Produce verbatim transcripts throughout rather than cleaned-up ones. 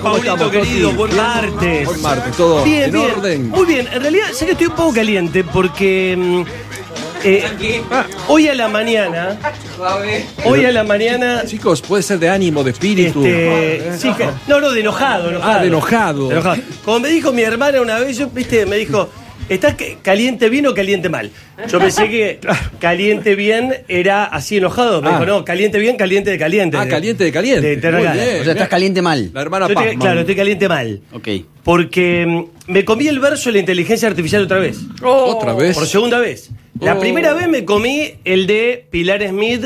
Paulito estamos, querido, Toti? buen Bien. martes. Buen martes, todo Bien, en bien. orden. Muy bien, en realidad sé que estoy un poco caliente porque mm, eh, hoy a la mañana, hoy a la mañana, Chicos, puede ser de ánimo, de espíritu. este, sí, que- no, no, de enojado, enojado. Ah, de enojado. De enojado. Como me dijo mi hermana una vez, yo, viste, me dijo, ¿estás que- caliente bien o caliente mal? Yo pensé que caliente bien era así enojado. Me Ah. dijo, no, caliente bien, caliente de caliente. Ah, De- caliente de caliente. de tener Muy ganas. bien. O sea, estás caliente mal. La hermana Yo estoy- Pazman. claro, estoy caliente mal. Ok. Porque mm, me comí el verso de la inteligencia artificial otra vez. Otra vez. Por segunda vez. La Oh. primera vez me comí el de Pilar Smith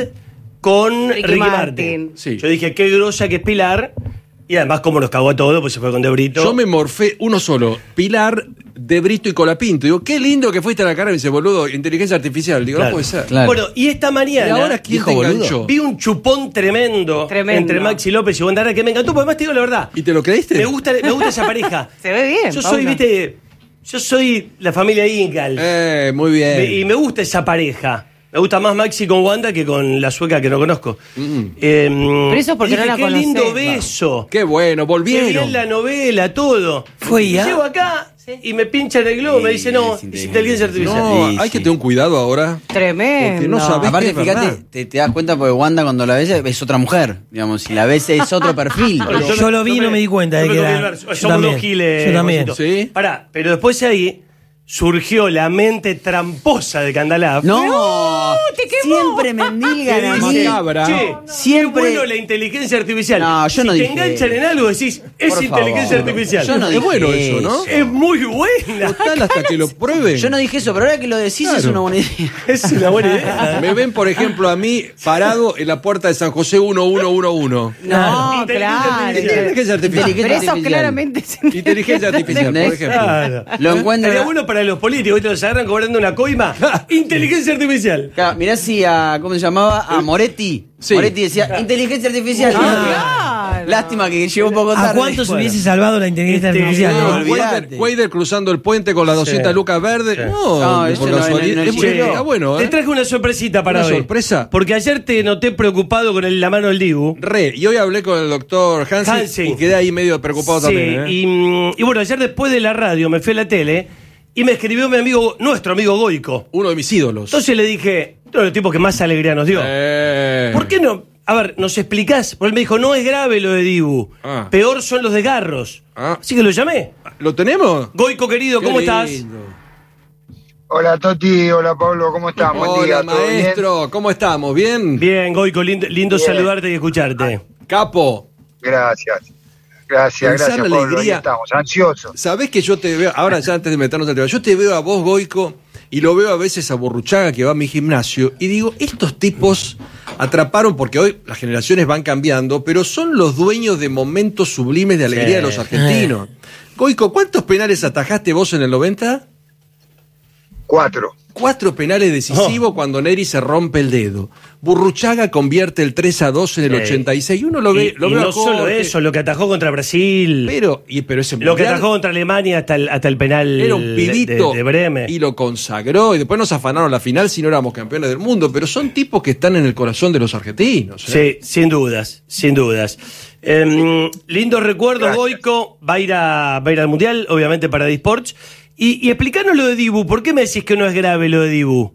con Ricky Ricky, Martin. Martin. Sí. Yo dije, qué grosa que es Pilar. Y además, como nos cagó a todos, pues se fue con De Brito. Yo me morfé uno solo, Pilar, De Brito y Colapinto. Digo, qué lindo que fuiste a la cara y me dice, boludo, inteligencia artificial. Digo, Claro. no puede ser. Claro. Bueno, y esta ¿Y mañana ahora quién dijo te boludo? enganchó? vi un chupón tremendo, Tremendo. entre Maxi López y Wandara que me encantó, porque además te digo la verdad. ¿Y te lo creíste? Me gusta, me gusta esa pareja. Se ve bien, Yo soy, Paula. viste, yo soy la familia Ingal. Eh, muy bien. Me- y me gusta esa pareja. Me gusta más Maxi con Wanda que con la sueca que no conozco. Mm. Pero eso porque no la Qué conocés. lindo beso. Qué bueno, Qué volvieron. bien la novela, todo. ¿Fue Y ya? llego acá y me pincha en el globo, me dice, no, es es inteligencia artificial. No, Sí, hay sí. que tener un cuidado ahora. Tremendo. Porque no sabés. Aparte, que es fíjate, verdad. te, te das cuenta porque Wanda cuando la ves es otra mujer. Digamos, si la ves es otro perfil. Pero Yo lo vi y no me di cuenta yo de me que comí era- el verso. yo Somos también, dos giles. yo también. Juancito. Sí. Pará, pero después de ahí surgió la mente tramposa de Candalaf. No, te quemó. siempre me endilgan a Que mí. dice, Macabra. che, Siempre- qué bueno la inteligencia artificial. No, yo si no te dije- enganchan en algo, decís, es Por inteligencia favor. artificial. Yo no Es dije bueno eso, ¿no? Es muy buena. Total, hasta que lo prueben. Yo no dije eso, pero ahora que lo decís es Claro. una buena idea. Es una buena idea. Me ven, por ejemplo, a mí parado en la puerta de San José uno uno uno uno. No, Inteligencia claro. artificial. Inteligencia artificial. Inteligencia Pero eso artificial. claramente es Inteligencia artificial, por ¿Entendés? ejemplo. Claro. Lo encuentro. Sería bueno para los políticos, ¿viste? Los agarran cobrando una coima. Inteligencia artificial. Claro, mirá si a. ¿Cómo se llamaba? A Moretti. Sí. Moretti decía inteligencia artificial. Ah, claro. Lástima que llegó un poco ¿A tarde. cuánto se Bueno. hubiese salvado la inteligencia Este, artificial? no, no? No, olvidate. Wader, Wader cruzando el puente con las doscientas Sí. lucas verdes. Sí. No, No, por ese no, casualidad. no, no, Es no, muy- no. está bueno, Te ¿eh? traje una sorpresita para ¿Una hoy. sorpresa? Porque ayer te noté preocupado con el- la mano del Dibu. Re. Y hoy hablé con el doctor Hansen, Hansen. y quedé ahí medio preocupado Sí, también. ¿eh? y, mm, y bueno, ayer después de la radio me fui a la tele y me escribió mi amigo, nuestro amigo Goico. Uno de mis ídolos. Entonces le dije, uno de los tipos que más alegría nos dio. Eh. ¿Por qué no? A ver, ¿nos explicás? Porque él me dijo, no es grave lo de Dibu. Ah. Peor son los desgarros. Ah. Así que lo llamé. ¿Lo tenemos? Goico, querido, Qué ¿cómo estás? lindo. Hola Toti, hola Pablo, ¿cómo están? Buen Hola, día, ¿todo bien? maestro. ¿Cómo estamos? ¿Bien? Bien, Goico, lindo, lindo Bien. saludarte y escucharte. Capo. Gracias. Gracias, Pensá gracias en la Pablo, ahí alegría. estamos, ansiosos. ¿Sabés que yo te veo, ahora ya antes de meternos al tema, yo te veo a vos, Goico, y lo veo a veces a Borruchaga que va a mi gimnasio, y digo, estos tipos atraparon, porque hoy las generaciones van cambiando, pero son los dueños de momentos sublimes de alegría Sí. de los argentinos. Goico, ¿cuántos penales atajaste vos en el noventa? Cuatro. Cuatro penales decisivos Oh. cuando Neri se rompe el dedo. Burruchaga convierte el tres a dos en el Sí. ochenta y seis. Uno lo ve, y, lo y ve a no solo Jorge, eso, lo que atajó contra Brasil, Pero, y, pero ese lo que mundial atajó contra Alemania hasta el, hasta el penal era un pibito de, de Bremen. y lo consagró. Y después nos afanaron la final si no éramos campeones del mundo. Pero son tipos que están en el corazón de los argentinos. ¿eh? Sí, sin dudas, sin dudas. Eh, lindos recuerdos, Gracias. Goico. Va a ir a, va a ir al Mundial, obviamente para Disports. Y, y explicanos lo de Dibu. ¿Por qué me decís que no es grave lo de Dibu?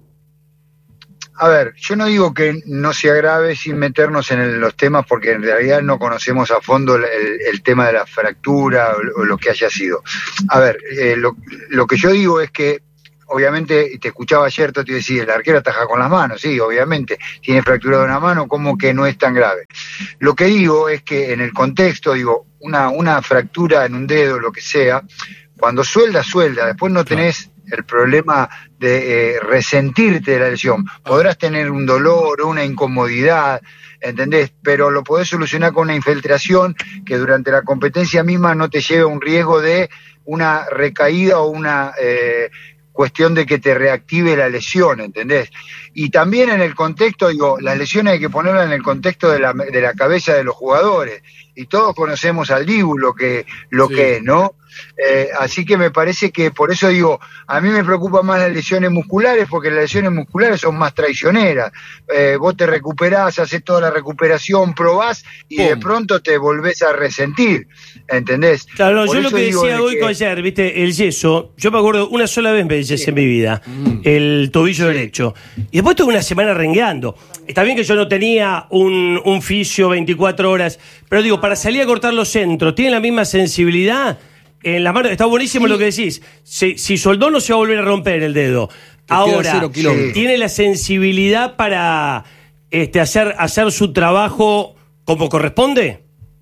A ver, yo no digo que no sea grave sin meternos en el- los temas porque en realidad no conocemos a fondo el, el- el tema de la fractura o, o lo que haya sido. A ver, eh, lo, lo que yo digo es que obviamente, y te escuchaba ayer, te decía, el arquero ataja con las manos, sí, obviamente, tiene fracturado una mano, como que no es tan grave. Lo que digo es que en el contexto, digo, una, una fractura en un dedo, lo que sea, cuando suelda, suelda, después no tenés el problema de eh, resentirte de la lesión. Podrás tener un dolor o una incomodidad, ¿entendés? Pero lo podés solucionar con una infiltración que durante la competencia misma no te lleve a un riesgo de una recaída o una eh, cuestión de que te reactive la lesión, ¿entendés? Y también en el contexto, digo, las lesiones hay que ponerlas en el contexto de la, de la cabeza de los jugadores. y todos conocemos al Dibu lo que, lo Sí. que es, ¿no? Eh, así que me parece que, por eso digo, a mí me preocupan más las lesiones musculares, porque las lesiones musculares son más traicioneras. Eh, vos te recuperás, haces toda la recuperación, probás y Pum. de pronto te volvés a resentir, ¿entendés? Claro, no, Por yo lo eso que digo decía de Goico que- ayer, viste, el yeso, yo me acuerdo una sola vez me yesé en mi vida, el tobillo derecho. Y después tuve una semana rengueando. Está bien que yo no tenía un, un fisio veinticuatro horas, pero digo, para salir a cortar los centros, ¿tiene la misma sensibilidad? En la mano, está buenísimo lo que decís. Si, si soldó no se va a volver a romper el dedo. queda Ahora, cero kilómetros. tiene la sensibilidad para este, hacer, hacer su trabajo como corresponde.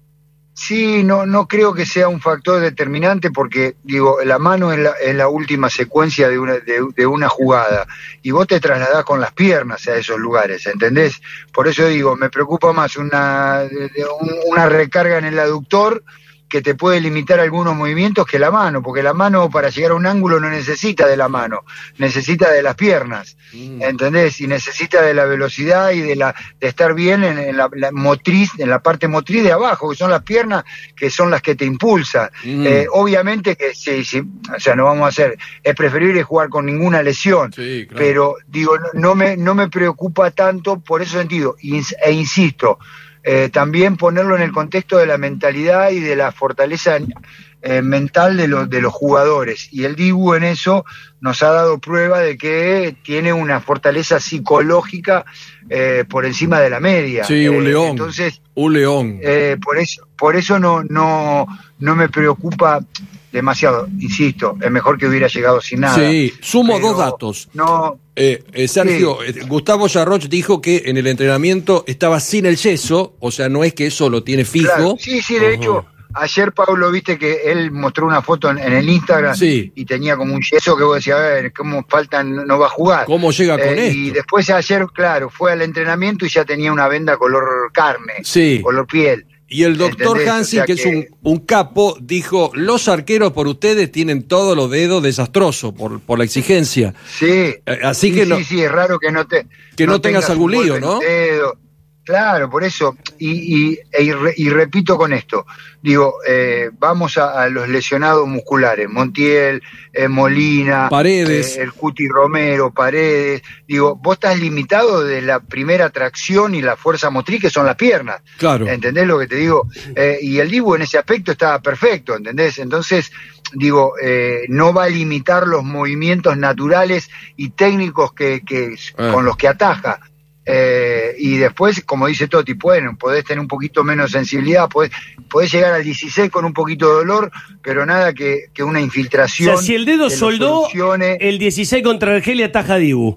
Sí, no, no creo que sea un factor determinante porque, digo, la mano es la, es la última secuencia de una, de, de una jugada y vos te trasladás con las piernas a esos lugares, ¿entendés? Por eso digo, me preocupa más una, de- de un- una recarga en el aductor que te puede limitar algunos movimientos que la mano, porque la mano para llegar a un ángulo no necesita de la mano, necesita de las piernas, ¿entendés? Y necesita de la velocidad y de la de estar bien en, en la, la motriz, en la parte motriz de abajo, que son las piernas, que son las que te impulsan. Mm. Eh, obviamente que sí, sí, o sea, no vamos a hacer, es preferible jugar con ninguna lesión, Sí, claro. pero digo, no, no me, no me preocupa tanto por ese sentido, Ins- e insisto, eh, también ponerlo en el contexto de la mentalidad y de la fortaleza eh, mental de, los de los jugadores. Y el Dibu en eso nos ha dado prueba de que tiene una fortaleza psicológica eh, por encima de la media. Sí, un Eh, león. Entonces, Un león. eh, por eso, por eso no, no, no me preocupa demasiado. Insisto, es mejor que hubiera llegado sin nada. Sí, sumo Pero dos datos. No, Eh, eh, Sergio, eh, Gustavo Yarroch dijo que en el entrenamiento estaba sin el yeso, o sea, no es que eso lo tiene fijo. claro, sí, sí, de hecho, ayer Pablo, viste que él mostró una foto en, en el Instagram Sí. y tenía como un yeso que vos decías, a ver, cómo faltan, no va a jugar. ¿Cómo llega con Eh, esto? Y después ayer, claro, fue al entrenamiento y ya tenía una venda color carne, Sí. color piel. Y el doctor ¿Entendés? Hansi, O sea que es que- un, un capo, dijo, los arqueros por ustedes tienen todos los dedos desastrosos por, por la exigencia. Sí, Eh, así sí, que no- sí, sí, es raro que no te que no tengas algún un golpe lío, en ¿no? el dedo. Claro, por eso, y, y, e- y re- y repito con esto, digo, eh, vamos a, a los lesionados musculares, Montiel, eh, Molina, Paredes. eh, el Cuti Romero, Paredes, digo, vos estás limitado de la primera tracción y la fuerza motriz que son las piernas. Claro. ¿Entendés lo que te digo? Eh, y el Dibu en ese aspecto estaba perfecto, ¿entendés? Entonces, digo, eh, no va a limitar los movimientos naturales y técnicos que, que Ah. con los que ataja. Eh, y después, como dice Totti, bueno, podés tener un poquito menos sensibilidad, podés, podés llegar al dieciséis con un poquito de dolor, pero nada que, que una O infiltración. sea, si el dedo te lo soldó, solucione. el dieciséis contra Argelia ataja a Dibu.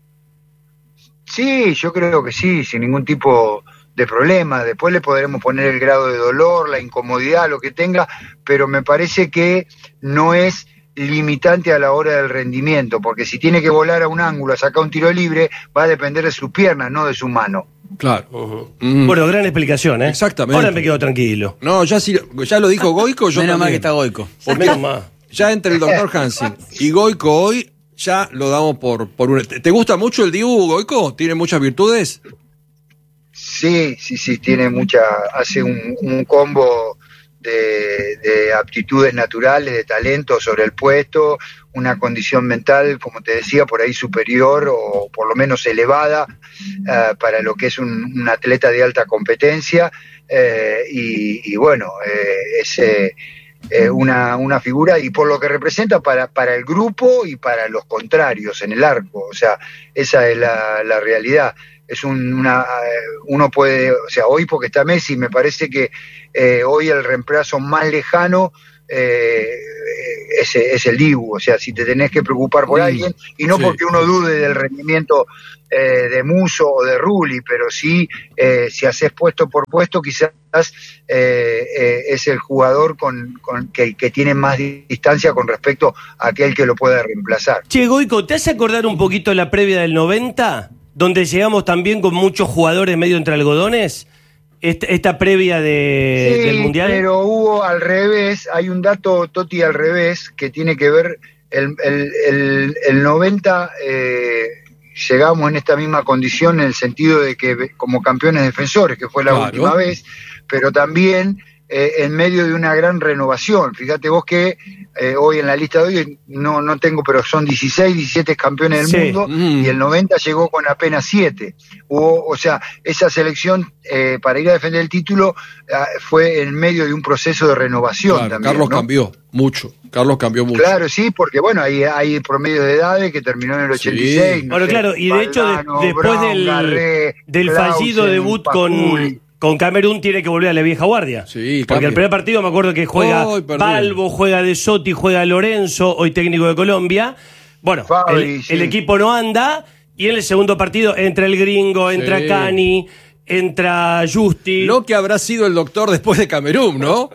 Sí, yo creo que sí, sin ningún tipo de problema. Después le podremos poner el grado de dolor, la incomodidad, lo que tenga, pero me parece que no es limitante a la hora del rendimiento, porque si tiene que volar a un ángulo, a sacar un tiro libre, va a depender de sus piernas, no de su mano. Claro. Mm. Bueno, gran explicación, ¿eh? Exactamente. Ahora me quedo tranquilo. No, ya, sí- ya lo dijo Goico, yo Menos mal que también. está Goico. Menos mal. Ya entre el doctor Hansi y Goico hoy, ya lo damos por, por un... ¿Te te gusta mucho el Dibu, Goico? ¿Tiene muchas virtudes? Sí, sí, sí, tiene mucha, hace un, un combo de, de aptitudes naturales, de talento sobre el puesto, una condición mental, como te decía, por ahí superior o por lo menos elevada eh, para lo que es un, un atleta de alta competencia eh, y, y bueno, eh, es eh, eh, una, una figura y por lo que representa para, para el grupo y para los contrarios en el arco, o sea, esa es la, la realidad. Es un, una, eh, uno puede, o sea, hoy porque está Messi, me parece que eh, hoy el reemplazo más lejano eh, es, es el Dibu, o sea, si te tenés que preocupar por Mm, alguien, y no sí. porque uno dude del rendimiento eh, de Muso o de Rulli, pero sí, eh, si haces puesto por puesto, quizás eh, eh, es el jugador con, con que, que tiene más distancia con respecto a aquel que lo pueda reemplazar. Che, Goico, ¿te hace acordar un poquito la previa del noventa? Donde llegamos también con muchos jugadores medio entre algodones. Esta, esta previa de, Sí, del Mundial. pero hubo al revés, hay un dato, Toti, al revés, que tiene que ver, el, el, el, el noventa, eh, llegamos en esta misma condición en el sentido de que como campeones defensores, que fue la Claro. última vez, pero también eh, en medio de una gran renovación. Fíjate vos que eh, hoy en la lista de hoy no, no tengo, pero son dieciséis, diecisiete campeones del Sí. mundo Mm. y el noventa llegó con apenas siete. Hubo, o sea, esa selección eh, para ir a defender el título eh, fue en medio de un proceso de renovación Claro, también. Carlos ¿no? cambió mucho. Carlos cambió mucho. Claro, sí, porque bueno, hay, hay promedio de edades que terminó en el ochenta y seis. Sí. no Bueno, sé, claro, y de hecho, de- Valdano, después Brown, del, Garré, del Clausen, fallido debut con, Papuli. con Camerún, tiene que volver a la vieja guardia. Sí, Porque cambia. el primer partido me acuerdo que juega Ay, perdí. Balbo, juega De Sotti, juega Lorenzo, hoy técnico de Colombia. Bueno, Fabri, el, sí. el equipo no anda, y en el segundo partido entra el gringo, entra Sí. Cani, entra Justi. Lo que habrá sido el doctor después de Camerún, ¿no?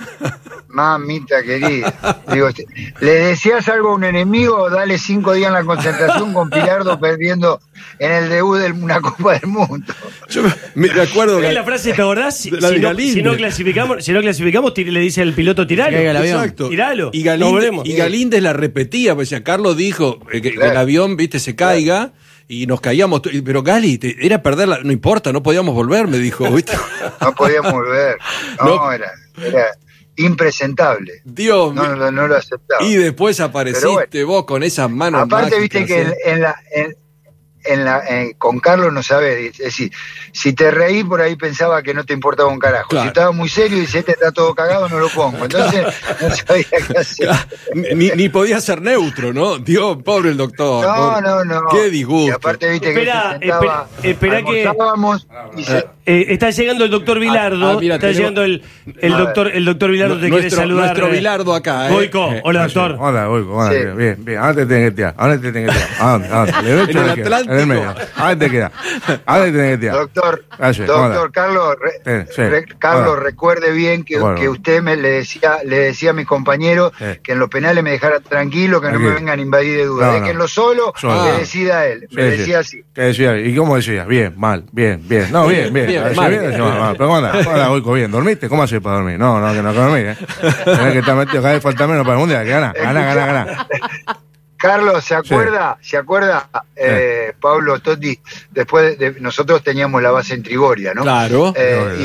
Mamita querida. Digo, te- ¿le deseas algo a un enemigo? Dale cinco días en la concentración con Pilardo perdiendo en el debut de una Copa del Mundo. Yo me, me acuerdo ¿Ves que la frase, te acordás? Si, La de si no, Galíndez. si no clasificamos, si no clasificamos, tir- le dice al piloto tiralo. Que caiga el avión. Exacto. Tiralo. Y Nos Galíndez, volvemos. y Galíndez la repetía, pues decía, Carlos dijo eh, que, que Claro. el avión, viste, se caiga y nos caíamos. to- y- Pero Gali, te- era perderla, no importa, no podíamos volver, me dijo, ¿viste? No podíamos volver. No, No. Era, era impresentable. Dios No, mío. no, no lo aceptaba. Y después apareciste Pero vos con esas manos Aparte, viste mágicas, que ¿eh? en, en la, en, en la, en- con Carlos no sabés, es decir, si te reí por ahí pensaba que no te importaba un carajo. Claro. Si estaba muy serio y dice, este está todo cagado, no lo pongo. Entonces, no sabía qué hacer. Ni, ni podía ser neutro, ¿no? Dios, pobre el doctor. No, pobre. no, no. Qué disgusto. Y aparte, viste que Espera, se sentaba, espera, espera que- almorzábamos y se- Eh, está llegando el doctor Vilardo. ah, mira, está tenemos- llegando el, el A ver. doctor, el doctor Vilardo te quiere Nuestro, saludar. nuestro eh. Bilardo acá, ¿eh? Goico, Eh, hola doctor. Hola, Goico, hola, Sí. bien, bien, bien. ¿A dónde te tenés que tirar? ¿A dónde te tenés que tirar? ¿A dónde? ¿A dónde? ¿A la derecha En o a el la izquierda? Atlántico. En el medio. ¿A dónde te queda? ¿A dónde te tenés que tirar? Doctor, Gracias, doctor hola. Carlos, re- Sí, sí. re- Carlos, Hola. recuerde bien que, Bueno. que usted me le decía, le decía a mis compañeros Sí. que en los penales me dejara tranquilo, que no Tranquilo. me vengan a invadir de dudas. No, no. Déjenlo solo, Solo. que Ah. decida él. Me Sí, decía sí. así. ¿Qué decía? ¿Y cómo decías? Bien, mal, bien, bien. No, bien, bien. Bien, Decía mal. bien, decía mal, mal. Pero ¿cómo andás? ¿Cómo andás, Goico? Bien. ¿Dormiste? ¿Cómo haces para dormir? No, no, que no dormí, ¿eh? Tenés que estar metido, cada vez falta menos para el mundial. Que gana, gana, gana, gana. Carlos, ¿se acuerda? ¿Se acuerda, eh, Pablo Totti? Después de, nosotros teníamos la base en Trigoria, ¿no? Claro. Eh, No, no,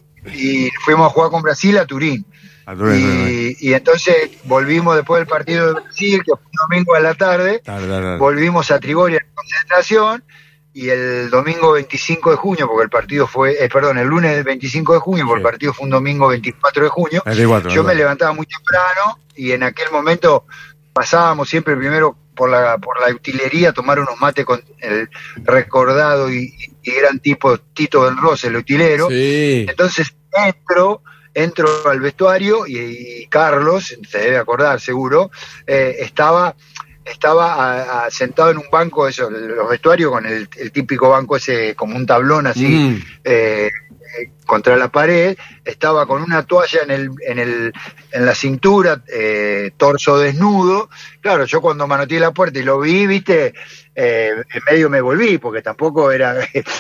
y, y fuimos a jugar con Brasil a Turín. A tu vez, a tu vez. Y, y entonces volvimos después del partido de Brasil, que fue un domingo a la tarde, Dale, dale, dale. volvimos a Trigoria en concentración, y el domingo veinticinco de junio, porque el partido fue, eh, perdón, el lunes del veinticinco de junio, porque Sí. el partido fue un domingo veinticuatro de junio, veinticuatro, yo me veinticuatro. levantaba muy temprano, y en aquel momento pasábamos siempre primero por la, por la utilería a tomar unos mates con el recordado y, y gran tipo Tito del Rose, el utilero. Sí. Entonces entro, entro al vestuario y, y Carlos, se debe acordar seguro, eh, estaba, estaba a- a- sentado en un banco, eso, los vestuarios con el, el típico banco ese como un tablón así, Mm. eh, eh, contra la pared, estaba con una toalla en el, en el, en la cintura, eh, torso desnudo. Claro, yo cuando manoteé la puerta y lo vi, viste, eh, en medio me volví, porque tampoco era.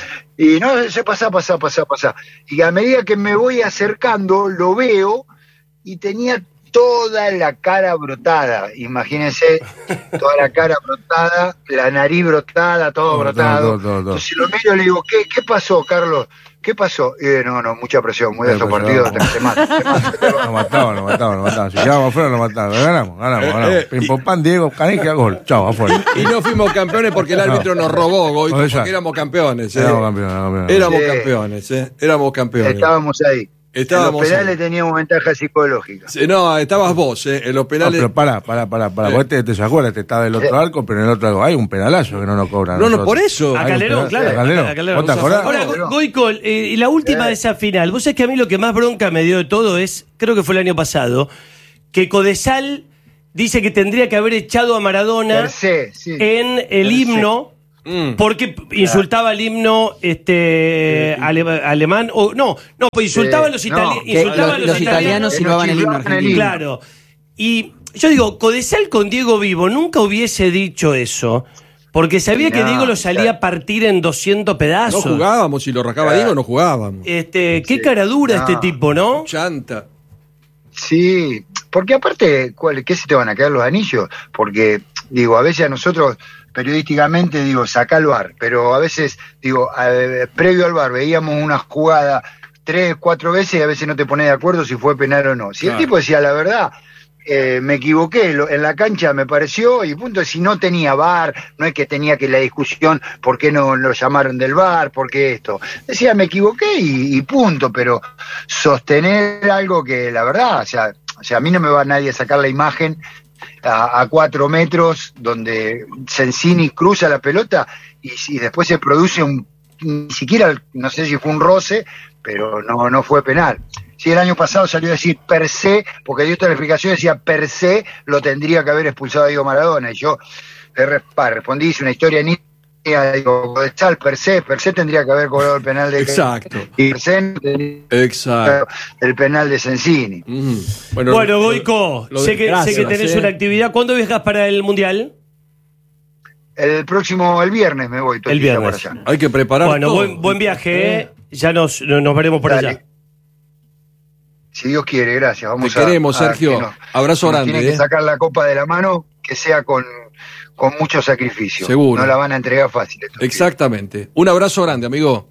Y no, se pasa, pasa, pasa, pasa. Y a medida que me voy acercando, lo veo y tenía toda la cara brotada. Imagínense, toda la cara brotada, la nariz brotada, todo Todo, brotado. todo, todo, todo. Entonces lo miro y le digo, ¿qué, qué pasó, Carlos? ¿Qué pasó? Eh, no, no, mucha presión, muy de estos Mucha partidos, presión. te, te matan, te matan, te matan. Nos mataban, nos mataban, nos mataban. Si quedábamos afuera, nos mataban. Pero ganamos, ganamos, ganamos. Eh, eh, Pim, pum, pan, Diego, Canija, gol. Chao, afuera. Y no fuimos campeones porque el árbitro nos robó, Goico, Exacto. porque éramos campeones. ¿eh? Éramos campeones, éramos campeones. Éramos Sí. campeones, ¿eh? Éramos campeones. Estábamos ahí. Estábamos en los penales ahí. teníamos ventaja psicológica. Sí, no, estabas vos, ¿eh? En los No, penales. pero pará, pará, pará, pará. Vos te, te se acuerdas, te está del otro arco, pero en el otro arco hay un penalazo que no nos cobran. No, no, por eso. A Hay un Calderón, penal- claro. a Calderón. a Calderón. ¿Vos te acordás? Ahora, Go- Goico, eh, y la última de esa final, vos sabés que a mí lo que más bronca me dio de todo es, creo que fue el año pasado, que Codesal dice que tendría que haber echado a Maradona Per se, sí. en el Per se. himno Mm. porque insultaba el himno este ale- alemán o no, no, pues insultaba a los, no, itali- que insultaba los- a los, los italianos que silbaban nos el himno chiflaban el argentino. himno. Claro. Y yo digo, Codesal con Diego Vivo nunca hubiese dicho eso, porque sabía que No, Diego lo salía claro. a partir en doscientos No pedazos. jugábamos, si lo rascaba Claro. Diego, no jugábamos. Este, qué Sí. cara dura No. este tipo, ¿no? Chanta. Sí, porque aparte, ¿cuál, ¿qué se te van a quedar los anillos? Porque, digo, a veces a nosotros periodísticamente, digo, sacá el V A R, pero a veces, digo, eh, previo al V A R veíamos una jugada tres, cuatro veces y a veces no te pones de acuerdo si fue penal o no. Si claro. El tipo decía la verdad, eh, me equivoqué, lo, en la cancha me pareció, y punto, si no tenía V A R, no es que tenía que la discusión, ¿por qué no lo llamaron del V A R? ¿Por qué esto? Decía, me equivoqué y, y punto, pero sostener algo que la verdad, o sea, o sea, a mí no me va nadie a sacar la imagen a, a cuatro metros donde Sensini cruza la pelota y, y después se produce un, ni siquiera, no sé si fue un roce, pero no, no fue penal. Sí, el año pasado salió a decir per se, porque dio esta explicación, decía per se lo tendría que haber expulsado a Diego Maradona, y yo le respondí, hice una historia en digo, Codesal, per se, per se tendría que haber cobrado el penal de Exacto. Y per se Exacto. el penal de Sensini. Mm. Bueno, bueno, lo, Goico, lo, lo sé, que, gracias, sé que tenés eh. una actividad. ¿Cuándo viajas para el Mundial? El próximo, el viernes me voy. El viernes. Por allá. Hay que preparar Bueno, todo. buen, buen viaje, ¿eh? Ya nos, nos veremos por Dale. allá. Si Dios quiere, gracias. Vamos Te queremos, a, a, Sergio. que nos, Abrazo que nos grande. Tiene eh. que sacar la copa de la mano, que sea con, con mucho sacrificio. Seguro. No la van a entregar fácil. Exactamente. Un abrazo grande, amigo.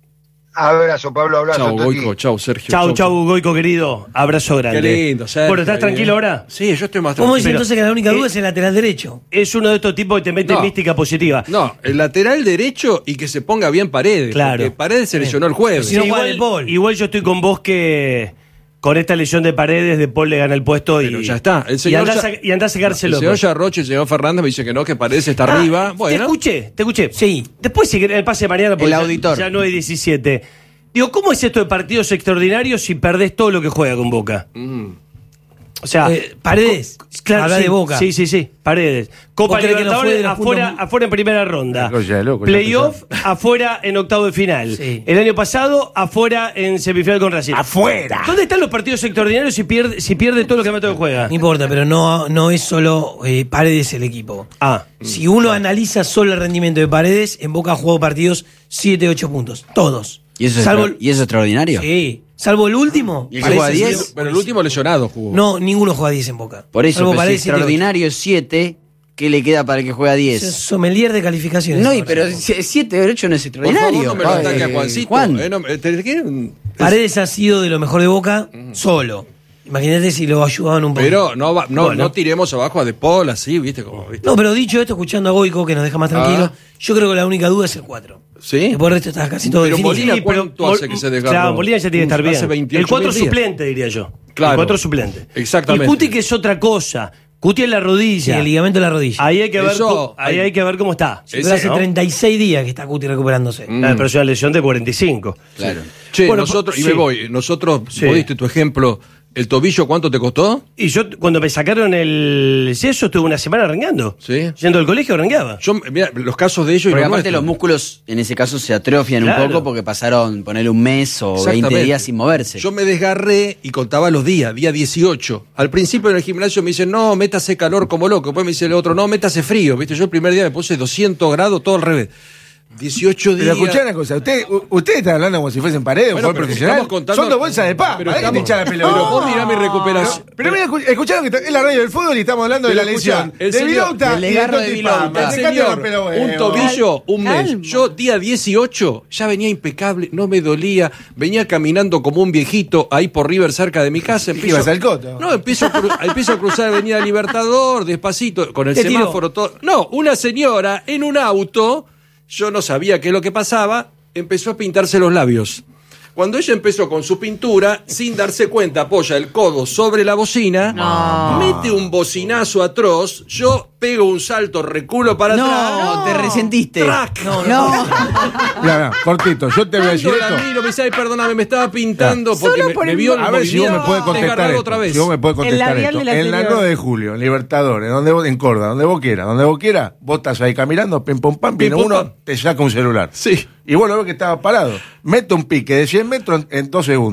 Abrazo, Pablo, abrazo. Chau, Toti. Goico. Chau, Sergio. Chau, chau, Goico, querido. Abrazo grande. Qué lindo, Sergio. Bueno, ¿estás Qué tranquilo lindo. ahora? Sí, yo estoy más ¿Cómo dice tranquilo. entonces que la única duda Eh, es el lateral derecho? Es uno de estos tipos que te mete No. mística positiva. No, el lateral derecho y que se ponga bien Paredes. Claro. Porque Paredes se lesionó el jueves. Si no Sí, juega De igual, Paul. igual yo estoy con vos que con esta lesión de Paredes, De Paul le gana el puesto y Pero ya está. El y señor andá, ya- a sa- y andá a sacárselo. El señor Yarroche y el señor Fernández me dicen que no, que Paredes está Ah, arriba. Te Bueno, escuché, te escuché. Sí. Después, si querés, el pase de mañana, porque El ya- auditor. ya nueve diecisiete. Digo, ¿cómo es esto de partidos extraordinarios si perdés todo lo que juega con Boca? mm, O sea, Eh, Paredes, claro, habla sí, de Boca. Sí, sí, sí, Paredes. Copa ¿Vos crees que no fue Libertadores de los afuera, puntos- afuera en primera ronda. La cosa de loco, ya Playoff afuera en octavo de final. Sí. El año pasado afuera en semifinal con Racing. ¡Afuera! ¿Dónde están los partidos extraordinarios si pierde, si pierde todo lo que Mato juega? No importa, pero no, no es solo eh, Paredes el equipo. Ah, Si uno analiza solo el rendimiento de Paredes, en Boca ha jugado partidos siete, ocho puntos. Todos. ¿Y eso, es Salvo extra- ¿Y eso es extraordinario? Sí. Salvo el último. ¿Y el que juega Paredes ha diez? sido- pero el último lesionado jugó. No, ninguno juega diez en Boca. Por eso, Salvo pero si Paredes, siete, extraordinario es siete, ¿qué le queda para el que juega ocho. Es diez? sommelier de calificaciones. No, y ahora. pero siete de ocho no es Por extraordinario. favor, no me lo Ay, ataque a Juancito. Juan. Eh, no, eh, ¿te quieren? Paredes ha sido de lo mejor de Boca solo. Imagínate si lo ayudaban un poco. Pero no, va- no, Bueno. no tiremos abajo a De Paul así, ¿viste? Como, ¿viste? No, pero dicho esto, escuchando a Goico, que nos deja más tranquilos, Ah. yo creo que la única duda es el cuatro. ¿Sí? Después del resto está casi todo Pero definido. Molina, Sí, pero ¿cuánto hace que se desgarró? Claro, Molina ya tiene que estar Hace bien. veintiocho El cuatro mil días. suplente, diría yo. Claro. El cuatro suplente. Exactamente. Y Cuti, que es otra cosa. Cuti en la Sí, rodilla. el ligamento de la rodilla. Ahí hay que ver, Eso, cómo, ahí hay- hay que ver cómo está. Sí, pero hace ¿no? treinta y seis días que está Cuti recuperándose. Mm. Ah, pero es una lesión de cuarenta y cinco. Claro. Che, Bueno, nosotros, y sí. me voy, nosotros, Sí. vos diste tu ejemplo, ¿el tobillo cuánto te costó? Y yo, cuando me sacaron el yeso, estuve una semana rengueando. Sí. Yendo al colegio, rengueaba. Yo, mira, los casos de ellos y Porque los aparte nuestros. los músculos en ese caso se atrofian Claro. un poco porque pasaron, ponerle un mes o veinte Exactamente. días sin moverse. Yo me desgarré y contaba los días, día dieciocho. Al principio en el gimnasio me dicen, no, métase calor como loco. Después me dice el otro, no, métase frío. ¿Viste? Yo el primer día me puse doscientos grados, todo al revés. dieciocho Pero días. escuchá una cosa, usted, u- usted está hablando como si fuesen paredes, Bueno, un jugador pero profesional. estamos contando- Son dos bolsas de paz, Pero ¿para qué te estamos- hincha la pelota? Pero vos mirá mi recuperación. Pero, pero mira, escu- escucharon que está- es la radio del fútbol y estamos hablando de Pero la escuchá, lesión. el de señor- Vilouta del y de desgarro de Totti Vilouta. Pampa. El Dejate de señor, romper los un huevos. tobillo, un mes. Calma. Yo, día dieciocho, ya venía impecable, no me dolía, venía caminando como un viejito ahí por River, cerca de mi casa. ¿Y ibas al Coto? No, empiezo a, cru- empiezo a cruzar Avenida Libertador, despacito, con el Te tiró. semáforo todo. No, una señora en un auto, yo no sabía qué es lo que pasaba, empezó a pintarse los labios. Cuando ella empezó con su pintura, sin darse cuenta, apoya el codo sobre la bocina, mete un bocinazo atroz, yo pego un salto, reculo para No, atrás. te resentiste. ¡Trac! No, no. Mira, mira, cortito, yo te voy a decir Cuando la esto. miro, me dice, ay, perdóname, me estaba pintando Ya. porque Solo me, por me el- vio el A ver si vos me movimiento, puedes contestar desgarrado esto. otra vez. Si vos me puedes El contestar labial esto. del En la anterior. nueve de julio, en Libertadores, donde vos, en Córdoba, donde vos quieras, donde vos quieras, vos estás ahí caminando, pim pum pam, viene Pim, pum, uno, pam. te saca un celular. Sí. Y vos lo ves que estaba parado. Mete un pique de cien metros en, en dos segundos.